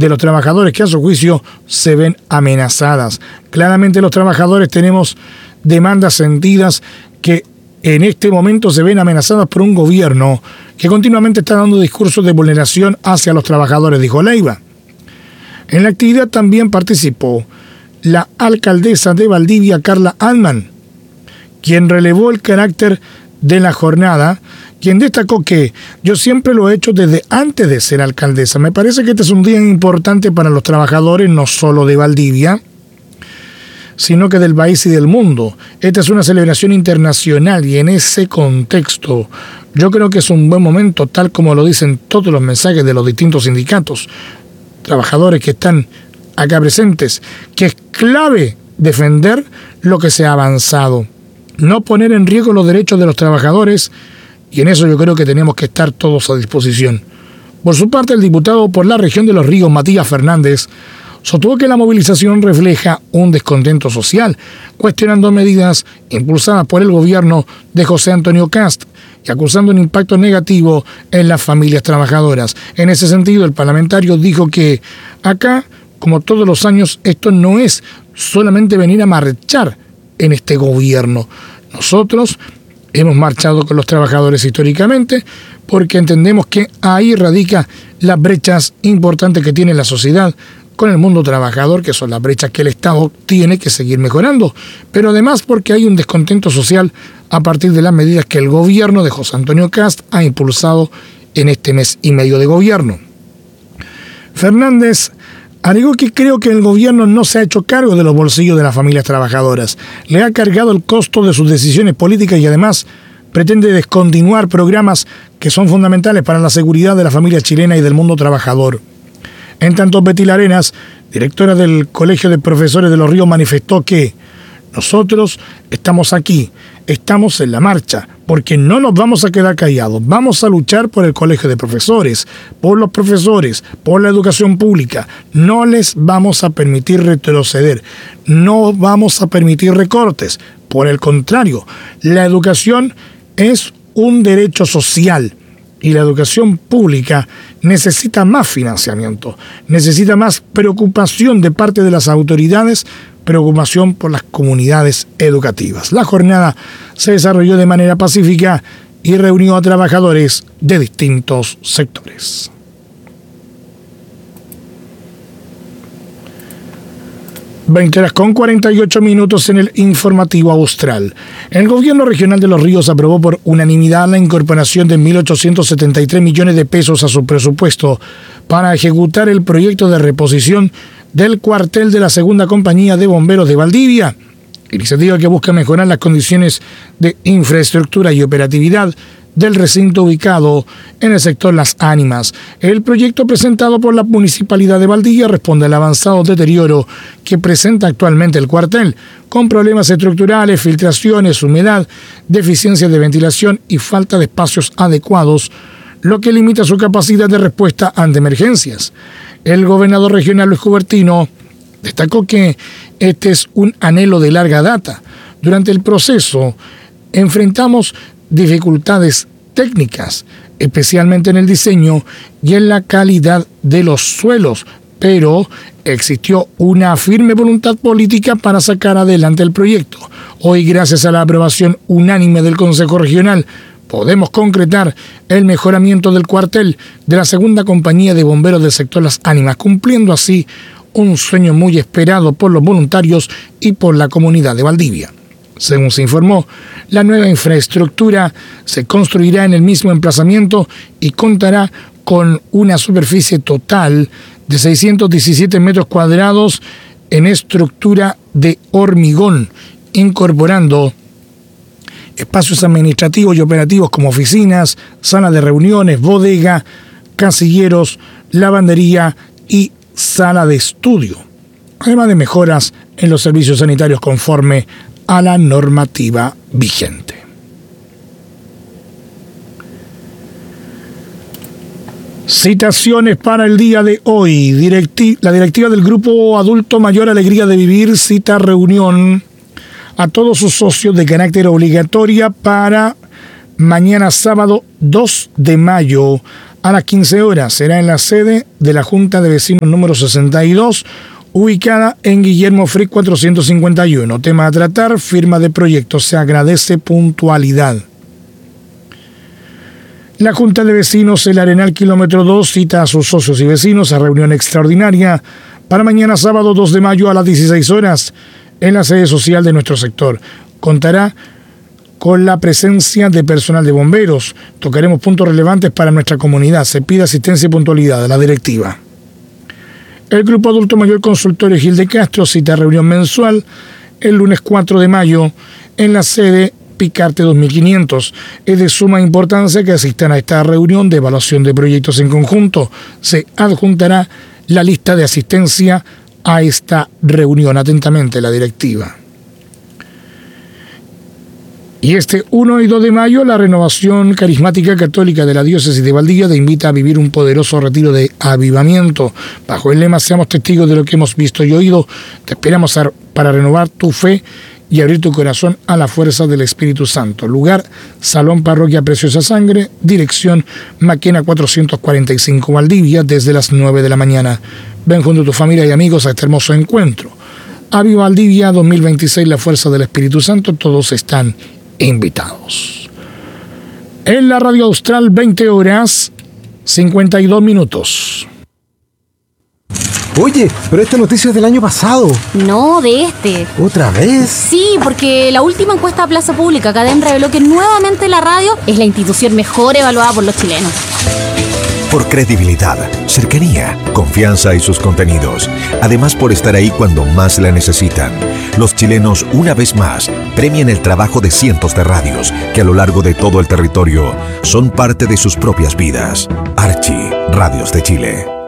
de los trabajadores que a su juicio se ven amenazadas. Claramente los trabajadores tenemos demandas sentidas que en este momento se ven amenazadas por un gobierno que continuamente está dando discursos de vulneración hacia los trabajadores, dijo Leiva. En la actividad también participó la alcaldesa de Valdivia, Carla Altman, quien relevó el carácter de la jornada, quien destacó que yo siempre lo he hecho desde antes de ser alcaldesa. Me parece que este es un día importante para los trabajadores, no solo de Valdivia, sino que del país y del mundo. Esta es una celebración internacional y en ese contexto yo creo que es un buen momento, tal como lo dicen todos los mensajes de los distintos sindicatos, trabajadores que están acá presentes, que es clave defender lo que se ha avanzado, no poner en riesgo los derechos de los trabajadores, y en eso yo creo que tenemos que estar todos a disposición. Por su parte, el diputado por la región de Los Ríos, Matías Fernández, sostuvo que la movilización refleja un descontento social, cuestionando medidas impulsadas por el gobierno de José Antonio Kast y acusando un impacto negativo en las familias trabajadoras. En ese sentido, el parlamentario dijo que acá, como todos los años, esto no es solamente venir a marchar en este gobierno. Nosotros hemos marchado con los trabajadores históricamente porque entendemos que ahí radica las brechas importantes que tiene la sociedad con el mundo trabajador, que son las brechas que el Estado tiene que seguir mejorando, pero además porque hay un descontento social a partir de las medidas que el gobierno de José Antonio Kast ha impulsado en este mes y medio de gobierno. Fernández alegó que creo que el gobierno no se ha hecho cargo de los bolsillos de las familias trabajadoras, le ha cargado el costo de sus decisiones políticas y además pretende descontinuar programas que son fundamentales para la seguridad de la familia chilena y del mundo trabajador. En tanto, Betty Larenas, directora del Colegio de Profesores de Los Ríos, manifestó que nosotros estamos aquí, estamos en la marcha, porque no nos vamos a quedar callados, vamos a luchar por el Colegio de Profesores, por los profesores, por la educación pública, no les vamos a permitir retroceder, no vamos a permitir recortes, por el contrario, la educación es un derecho social. Y la educación pública necesita más financiamiento, necesita más preocupación de parte de las autoridades, preocupación por las comunidades educativas. La jornada se desarrolló de manera pacífica y reunió a trabajadores de distintos sectores. 20:48 en el informativo austral. El gobierno regional de Los Ríos aprobó por unanimidad la incorporación de 1.873 millones de pesos a su presupuesto para ejecutar el proyecto de reposición del cuartel de la Segunda Compañía de Bomberos de Valdivia, iniciativa que busca mejorar las condiciones de infraestructura y operatividad del recinto ubicado en el sector Las Ánimas. El proyecto presentado por la Municipalidad de Valdivia responde al avanzado deterioro que presenta actualmente el cuartel, con problemas estructurales, filtraciones, humedad, deficiencia de ventilación y falta de espacios adecuados, lo que limita su capacidad de respuesta ante emergencias. El gobernador regional Luis Cubertino destacó que este es un anhelo de larga data. Durante el proceso enfrentamos dificultades técnicas, especialmente en el diseño y en la calidad de los suelos, pero existió una firme voluntad política para sacar adelante el proyecto. Hoy, gracias a la aprobación unánime del Consejo Regional, podemos concretar el mejoramiento del cuartel de la Segunda Compañía de Bomberos del sector Las Ánimas, cumpliendo así un sueño muy esperado por los voluntarios y por la comunidad de Valdivia. Según se informó, la nueva infraestructura se construirá en el mismo emplazamiento y contará con una superficie total de 617 metros cuadrados en estructura de hormigón, incorporando espacios administrativos y operativos como oficinas, salas de reuniones, bodega, casilleros, lavandería y sala de estudio, además de mejoras en los servicios sanitarios conforme a la normativa vigente. Citaciones para el día de hoy. La directiva del Grupo Adulto Mayor Alegría de Vivir cita reunión a todos sus socios de carácter obligatoria para mañana sábado 2 de mayo a a las 15 horas. Será en la sede de la Junta de Vecinos número 62, ubicada en Guillermo Frick 451. Tema a tratar, firma de proyectos. Se agradece puntualidad. La Junta de Vecinos El Arenal Kilómetro 2 cita a sus socios y vecinos a reunión extraordinaria para mañana sábado 2 de mayo a las 16 horas en la sede social de nuestro sector. Contará con la presencia de personal de bomberos. Tocaremos puntos relevantes para nuestra comunidad. Se pide asistencia y puntualidad a la directiva. El Grupo Adulto Mayor Consultorio Gil de Castro cita reunión mensual el lunes 4 de mayo en la sede Picarte 2500. Es de suma importancia que asistan a esta reunión de evaluación de proyectos en conjunto. Se adjuntará la lista de asistencia a esta reunión. Atentamente, la directiva. Y este 1 y 2 de mayo, la Renovación Carismática Católica de la Diócesis de Valdivia te invita a vivir un poderoso retiro de avivamiento. Bajo el lema "Seamos testigos de lo que hemos visto y oído", te esperamos para renovar tu fe y abrir tu corazón a la fuerza del Espíritu Santo. Lugar: Salón Parroquia Preciosa Sangre, dirección Maquena 445 Valdivia, desde las 9 de la mañana. Ven junto a tu familia y amigos a este hermoso encuentro. Aviva Valdivia 2026, la fuerza del Espíritu Santo. Todos están invitados. En la Radio Austral, 20 horas 52 minutos. Oye, pero esta noticia es del año pasado. No, de este. ¿Otra vez? Sí, porque la última encuesta de Plaza Pública Cadem reveló que nuevamente la radio es la institución mejor evaluada por los chilenos. Por credibilidad, cercanía, confianza y sus contenidos. Además, por estar ahí cuando más la necesitan. Los chilenos, una vez más, premian el trabajo de cientos de radios que a lo largo de todo el territorio son parte de sus propias vidas. Archi, Radios de Chile.